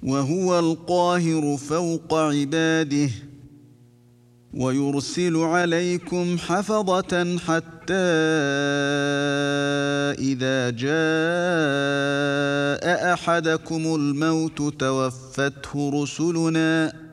وهو القاهر فوق عباده ويرسل عليكم حفظة حتى إذا جاء أحدكم الموت توفته رسلنا